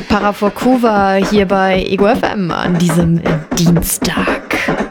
Parafokuva hier bei Ego FM an diesem Dienstag.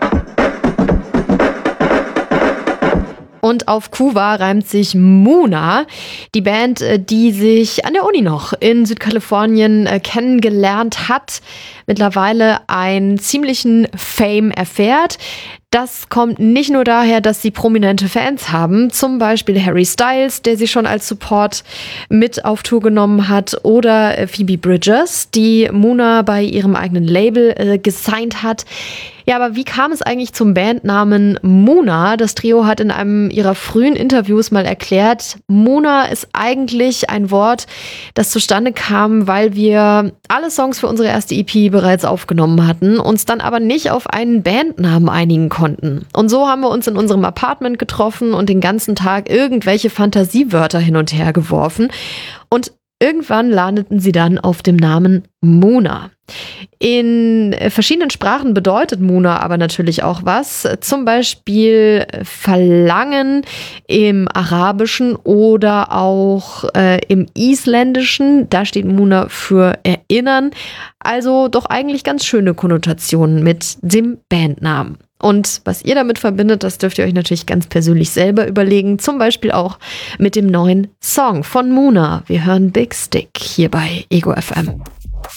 Und auf Kuva reimt sich Muna, die Band, die sich an der Uni noch in Südkalifornien kennengelernt hat, mittlerweile einen ziemlichen Fame erfährt. Das kommt nicht nur daher, dass sie prominente Fans haben, zum Beispiel Harry Styles, der sie schon als Support mit auf Tour genommen hat, oder Phoebe Bridgers, die Muna bei ihrem eigenen Label gesigned hat. Ja, aber wie kam es eigentlich zum Bandnamen Muna? Das Trio hat in einem ihrer frühen Interviews mal erklärt, Muna ist eigentlich ein Wort, das zustande kam, weil wir alle Songs für unsere erste EP bereits aufgenommen hatten, uns dann aber nicht auf einen Bandnamen einigen konnten. Und so haben wir uns in unserem Apartment getroffen und den ganzen Tag irgendwelche Fantasiewörter hin und her geworfen. Und irgendwann landeten sie dann auf dem Namen Muna. In verschiedenen Sprachen bedeutet Muna aber natürlich auch was. Zum Beispiel Verlangen im Arabischen oder auch im Isländischen. Da steht Muna für Erinnern. Also doch eigentlich ganz schöne Konnotationen mit dem Bandnamen. Und was ihr damit verbindet, das dürft ihr euch natürlich ganz persönlich selber überlegen. Zum Beispiel auch mit dem neuen Song von Muna. Wir hören Big Stick hier bei Ego FM.